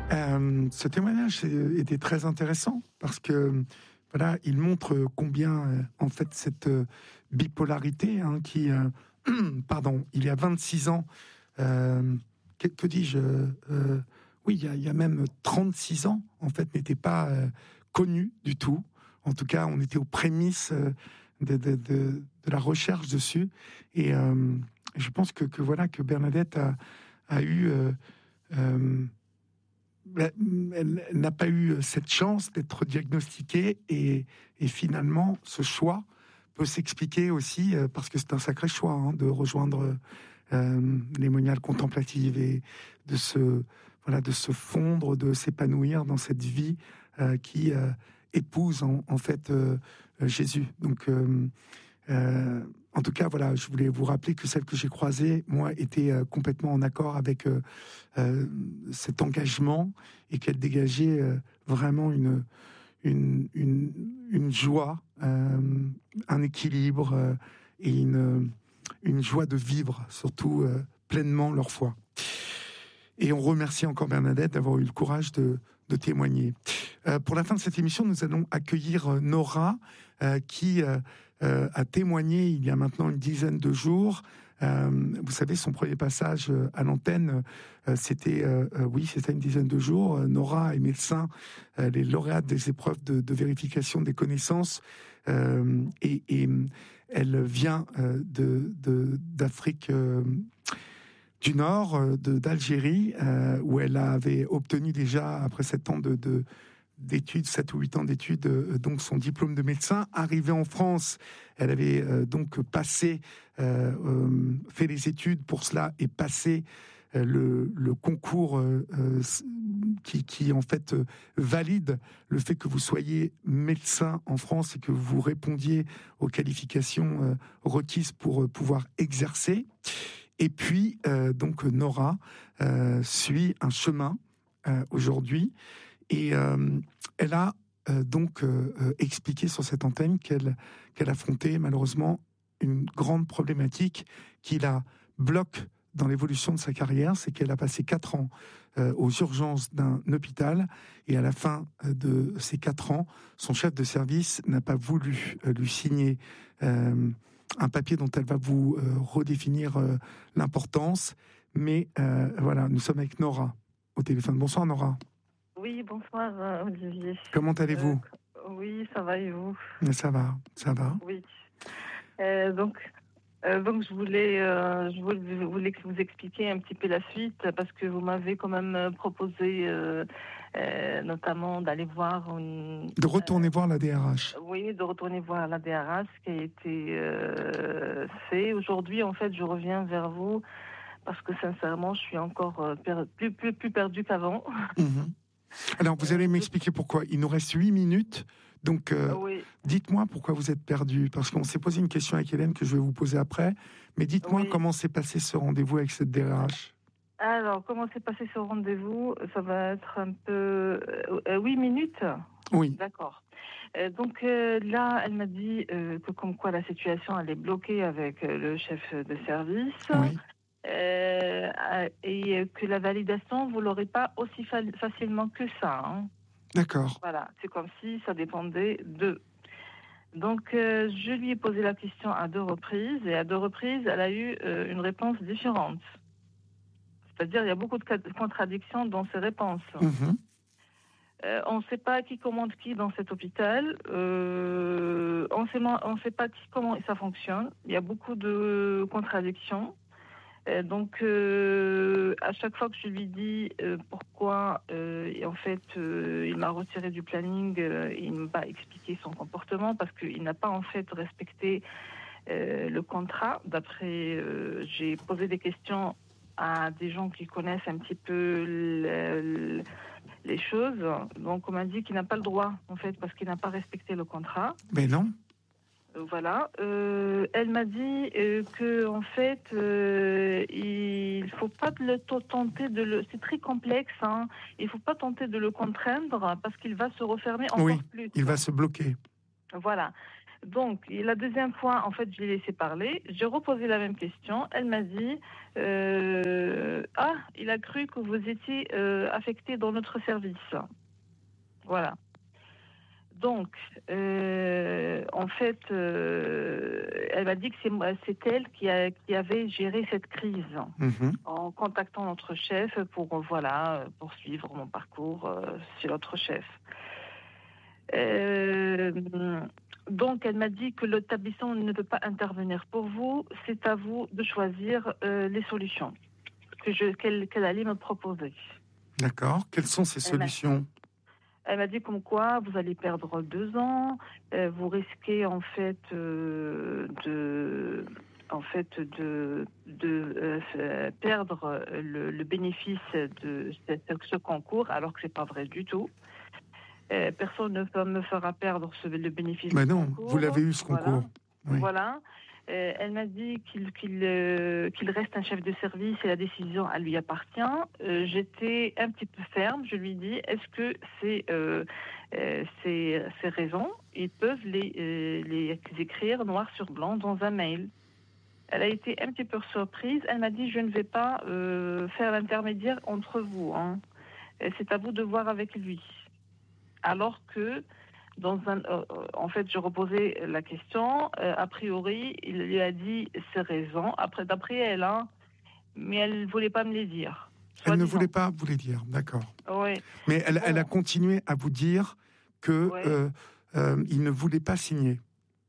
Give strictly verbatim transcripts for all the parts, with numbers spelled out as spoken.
Euh, ce témoignage était très intéressant parce que voilà, il montre combien euh, en fait cette euh, bipolarité hein, qui, euh, pardon, il y a vingt-six ans, euh, que, que dis-je, euh, oui, il y, a, il y a même trente-six ans, en fait, n'était pas euh, connu du tout. En tout cas, on était aux prémices euh, de, de, de, de la recherche dessus. Et euh, je pense que, que voilà que Bernadette a, a eu euh, euh, elle, elle n'a pas eu cette chance d'être diagnostiquée et, et finalement, ce choix peut s'expliquer aussi euh, parce que c'est un sacré choix hein, de rejoindre euh, les moniales contemplatives et de se voilà de se fondre, de s'épanouir dans cette vie euh, qui euh, épouse en, en fait euh, Jésus. Donc euh, euh, en tout cas, voilà, je voulais vous rappeler que celle que j'ai croisée, moi, était euh, complètement en accord avec euh, euh, cet engagement et qu'elle dégageait euh, vraiment une, une, une, une joie, euh, un équilibre euh, et une, une joie de vivre, surtout euh, pleinement leur foi. Et on remercie encore Bernadette d'avoir eu le courage de, de témoigner. Euh, pour la fin de cette émission, nous allons accueillir euh, Nora, euh, qui euh, euh, a témoigné il y a maintenant une dizaine de jours. Euh, vous savez, son premier passage euh, à l'antenne, euh, c'était, euh, euh, oui, c'était une dizaine de jours. Euh, Nora est médecin, euh, elle est lauréate des épreuves de, de vérification des connaissances, euh, et, et elle vient euh, de, de, d'Afrique. Euh, du Nord, de, d'Algérie, euh, où elle avait obtenu déjà, après sept ans de, de, d'études, sept ou huit ans d'études, euh, donc son diplôme de médecin. Arrivée en France, elle avait euh, donc passé, euh, euh, fait les études pour cela et passé euh, le, le concours euh, euh, qui, qui en fait euh, valide le fait que vous soyez médecin en France et que vous répondiez aux qualifications euh, requises pour euh, pouvoir exercer. Et puis, euh, donc, Nora euh, suit un chemin euh, aujourd'hui et euh, elle a euh, donc euh, expliqué sur cette antenne qu'elle, qu'elle affrontait malheureusement une grande problématique qui la bloque dans l'évolution de sa carrière, c'est qu'elle a passé quatre ans euh, aux urgences d'un hôpital et à la fin euh, de ces quatre ans, son chef de service n'a pas voulu euh, lui signer euh, un papier dont elle va vous euh, redéfinir euh, l'importance. Mais euh, voilà, nous sommes avec Nora au téléphone. Bonsoir Nora. Oui, bonsoir euh, Olivier. Comment allez-vous ? euh, Oui, ça va et vous ? Ça va, ça va. Oui. Euh, donc, euh, donc je voulais, euh, je voulais, voulais vous expliquer un petit peu la suite parce que vous m'avez quand même proposé, euh, euh, notamment d'aller voir une, de retourner euh, voir la D R H. Oui, de retourner voir la D R H, ce qui a été euh, fait. Aujourd'hui, en fait, je reviens vers vous parce que sincèrement, je suis encore per- plus, plus, plus perdue qu'avant. Mmh. Alors, vous allez m'expliquer pourquoi. Il nous reste huit minutes. Donc, euh, oui. Dites-moi pourquoi vous êtes perdu. Parce qu'on s'est posé une question avec Hélène que je vais vous poser après. Mais dites-moi oui. Comment s'est passé ce rendez-vous avec cette D R H. Alors, comment s'est passé ce rendez-vous ? Ça va être un peu... Euh, huit minutes ? Oui. D'accord. Euh, donc euh, là, elle m'a dit euh, que comme quoi la situation, elle est bloquée avec euh, le chef de service. Oui. Euh, et que la validation, vous l'aurez pas aussi fa- facilement que ça. Hein. D'accord. Voilà, c'est comme si ça dépendait d'eux. Donc, euh, je lui ai posé la question à deux reprises, et à deux reprises, elle a eu euh, une réponse différente. C'est-à-dire, il y a beaucoup de contradictions dans ses réponses. Mmh. Euh, on ne sait pas qui commande qui dans cet hôpital. Euh, on ne sait pas qui, comment ça fonctionne. Il y a beaucoup de contradictions. Euh, donc, euh, à chaque fois que je lui dis euh, pourquoi, euh, et en fait, euh, il m'a retiré du planning, euh, il ne m'a pas expliqué son comportement parce qu'il n'a pas en fait respecté euh, le contrat. D'après, euh, j'ai posé des questions à des gens qui connaissent un petit peu le, le, les choses. Donc, on m'a dit qu'il n'a pas le droit, en fait, parce qu'il n'a pas respecté le contrat. Mais non. Voilà. Euh, elle m'a dit euh, que en fait, euh, il faut pas le tenter de le. C'est très complexe. Hein. Il faut pas tenter de le contraindre parce qu'il va se refermer encore oui, plus. Il va se bloquer. Voilà. Donc, la deuxième fois, en fait, je l'ai laissé parler. J'ai reposé la même question. Elle m'a dit, euh, ah, il a cru que vous étiez euh, affecté dans notre service. Voilà. Donc, euh, en fait, euh, elle m'a dit que c'est, c'est elle qui, a, qui avait géré cette crise Mmh. en contactant notre chef pour, euh, voilà, poursuivre mon parcours euh, chez notre chef. Euh, donc, elle m'a dit que l'établissement ne peut pas intervenir pour vous. C'est à vous de choisir euh, les solutions que je, qu'elle, qu'elle allait me proposer. D'accord. Quelles sont ces Elle m'a- solutions? Elle m'a dit comme quoi vous allez perdre deux ans, euh, vous risquez en fait euh, de, en fait de, de euh, perdre le, le bénéfice de ce, ce concours, alors que c'est pas vrai du tout. Euh, personne ne peut me fera perdre ce, le bénéfice Mais du non, concours. vous l'avez eu ce Voilà. concours. Oui. Voilà. Euh, elle m'a dit qu'il, qu'il, euh, qu'il reste un chef de service et la décision, elle lui appartient. Euh, j'étais un petit peu ferme. Je lui dis, est-ce que c'est, euh, euh, ces, ces raisons, ils peuvent les, euh, les écrire noir sur blanc dans un mail? Elle a été un petit peu surprise. Elle m'a dit, je ne vais pas euh, faire l'intermédiaire entre vous. Hein. C'est à vous de voir avec lui. Alors que Dans un, euh, en fait, je reposais la question. Euh, a priori, il lui a dit ses raisons. Après, d'après elle, hein, mais elle ne voulait pas me les dire. Elle ne voulait pas vous les dire, d'accord. Oui. Mais elle, Bon. elle a continué à vous dire que Ouais. euh, euh, il ne voulait pas signer.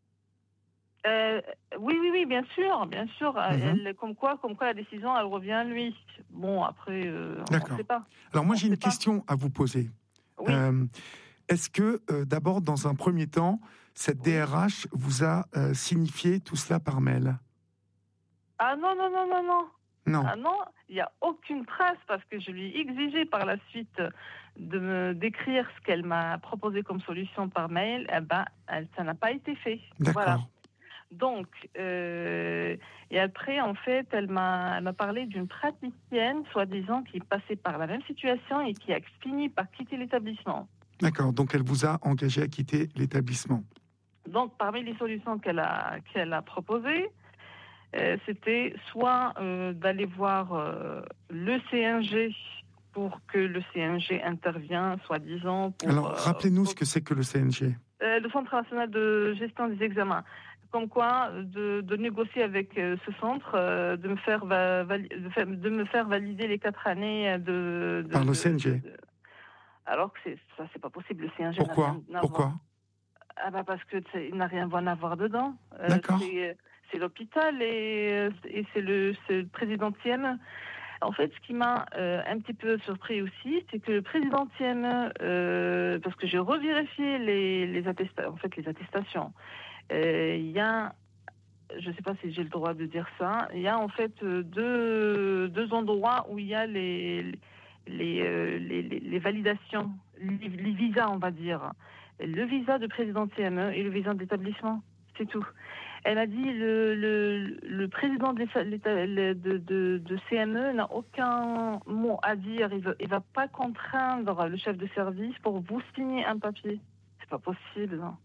Euh, oui, oui, oui, bien sûr, bien sûr. Mhm. Elle, comme quoi, comme quoi la décision, elle revient à lui. Bon, après, euh, on D'accord. ne sait pas. Alors moi, On j'ai sait une pas. question à vous poser. Oui. Euh, est-ce que, euh, d'abord, dans un premier temps, cette Oui. D R H vous a euh, signifié tout cela par mail? Ah non, non, non, non, non. Non. Ah non, il n'y a aucune trace parce que je lui ai exigé par la suite de me décrire ce qu'elle m'a proposé comme solution par mail. Eh ben, elle, ça n'a pas été fait. D'accord. Voilà. Donc, euh, et après, en fait, elle m'a, elle m'a parlé d'une praticienne, soi-disant, qui passait par la même situation et qui a fini par quitter l'établissement. D'accord. Donc, elle vous a engagé à quitter l'établissement. Donc, parmi les solutions qu'elle a, qu'elle a proposées, euh, c'était soit euh, d'aller voir euh, le C N G pour que le C N G intervienne, soi-disant. Pour, Alors, euh, rappelez-nous pour... ce que c'est que le C N G. Euh, le Centre national de gestion des examens. Comme quoi, de, de négocier avec euh, ce centre, euh, de, me faire va, vali- de, faire, de me faire valider les quatre années de... de Par le de, C N G. de, de... Alors que c'est, ça, c'est pas possible. Le C N G Pourquoi? n'a rien à Pourquoi? voir. Ah bah parce que il n'a rien à voir dedans. Euh, D'accord. c'est, c'est l'hôpital et, et c'est, le, c'est le président T M E. En fait, ce qui m'a euh, un petit peu surpris aussi, c'est que le président T M E, euh, parce que j'ai revérifié les, les, attesta- en fait, les attestations, il euh, y a, je ne sais pas si j'ai le droit de dire ça, il y a en fait deux, deux endroits où il y a les, les, euh, les, les, les validations, les, les visas, on va dire. Le visa de président T M E et le visa d'établissement, c'est tout. Elle a dit le, le, le président de, de, de, de C M E n'a aucun mot à dire. Il ne va pas contraindre le chef de service pour vous signer un papier. C'est pas possible. Hein.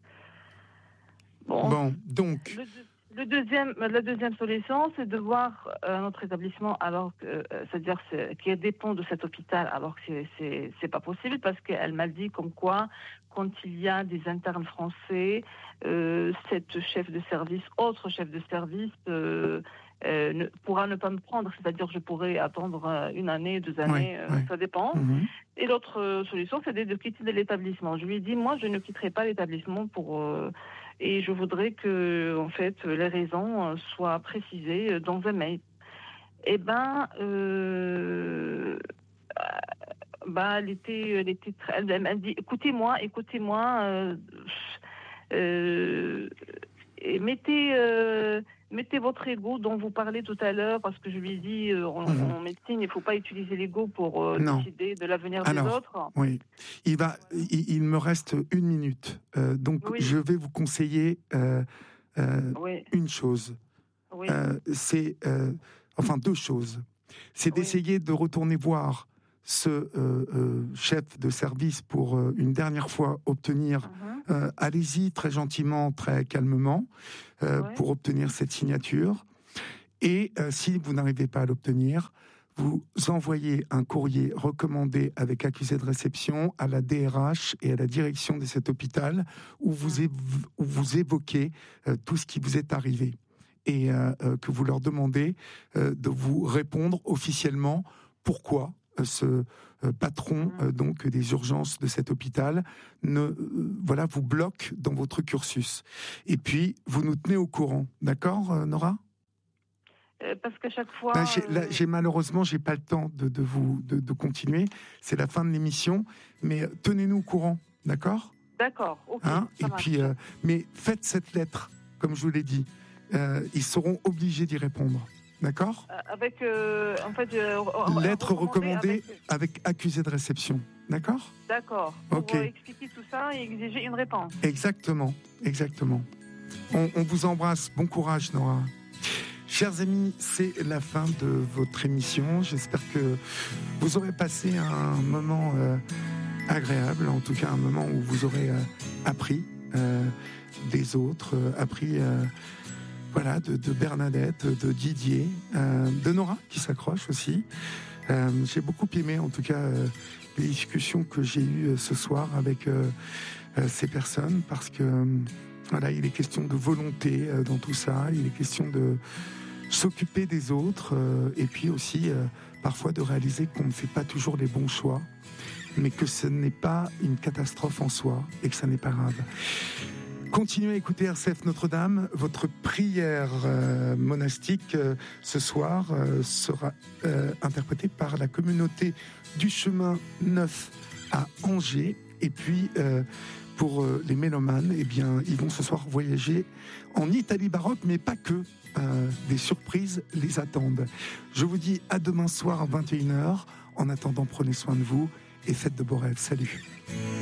Bon, bon, donc... Le, le deuxième, la deuxième solution, c'est de voir euh, notre établissement, alors que, euh, c'est-à-dire c'est, qui dépend de cet hôpital, alors que c'est, c'est, c'est pas possible parce qu'elle m'a dit comme quoi, quand il y a des internes français, euh, cette chef de service, autre chef de service, euh, euh, ne, pourra ne pas me prendre, c'est-à-dire je pourrais attendre euh, une année, deux années, oui, euh, oui. ça dépend. Mm-hmm. Et l'autre euh, solution, c'est de, de quitter de l'établissement. Je lui ai dit, moi, je ne quitterai pas l'établissement pour... Euh, et je voudrais que, en fait, les raisons soient précisées dans un mail. Eh ben, euh, bah, elle était, elle était, elle m'a dit, écoutez-moi, écoutez-moi, euh, euh, et mettez, euh, mettez votre ego dont vous parlez tout à l'heure, parce que je lui ai dit, euh, en, mmh. en médecine, il ne faut pas utiliser l'ego pour euh, décider de l'avenir Alors, des autres. Oui, il, va, il, il me reste une minute, euh, donc oui. je vais vous conseiller euh, euh, oui. une chose. Oui. Euh, c'est, euh, enfin, deux choses. C'est oui. d'essayer de retourner voir ce euh, euh, chef de service pour euh, une dernière fois obtenir, uh-huh. euh, allez-y très gentiment, très calmement, euh, oui. pour obtenir cette signature. Et euh, si vous n'arrivez pas à l'obtenir, vous envoyez un courrier recommandé avec accusé de réception à la D R H et à la direction de cet hôpital où vous, évo- où vous évoquez euh, tout ce qui vous est arrivé et euh, euh, que vous leur demandez euh, de vous répondre officiellement pourquoi euh, ce euh, patron euh, donc des urgences de cet hôpital ne euh, voilà vous bloque dans votre cursus. Et puis vous nous tenez au courant, d'accord, euh, Nora? Euh, parce qu'à chaque fois. Ben, j'ai, là, euh, j'ai malheureusement, j'ai pas le temps de, de vous de, de continuer. C'est la fin de l'émission, mais euh, tenez-nous au courant, d'accord? D'accord, ok. Hein? Ça Et marche. puis, euh, mais faites cette lettre, comme je vous l'ai dit. Euh, ils seront obligés d'y répondre, d'accord? Euh, avec, euh, en fait, euh, Lettre recommandée avec- avec accusé de réception, d'accord? D'accord. Pour Ok. euh, expliquer tout ça et exiger une réponse. Exactement, exactement. On, on vous embrasse. Bon courage, Nora. Chers amis, c'est la fin de votre émission. J'espère que vous aurez passé un moment euh, agréable, en tout cas un moment où vous aurez euh, appris euh, des autres, euh, appris euh, voilà, de, de Bernadette, de Didier, euh, de Nora qui s'accroche aussi. Euh, j'ai beaucoup aimé en tout cas euh, les discussions que j'ai eues euh, ce soir avec euh, euh, ces personnes parce que euh, voilà, il est question de volonté euh, dans tout ça, il est question de s'occuper des autres euh, et puis aussi euh, parfois de réaliser qu'on ne fait pas toujours les bons choix, mais que ce n'est pas une catastrophe en soi et que ça n'est pas grave. Continuez à écouter R C F Notre-Dame. Votre prière euh, monastique euh, ce soir euh, sera euh, interprétée par la communauté du chemin neuf à Angers. Et puis, euh, pour euh, les mélomanes, eh bien, ils vont ce soir voyager en Italie baroque, mais pas que. Euh, des surprises les attendent. Je vous dis à demain soir à vingt et une heures. En attendant, prenez soin de vous et faites de beaux rêves. Salut.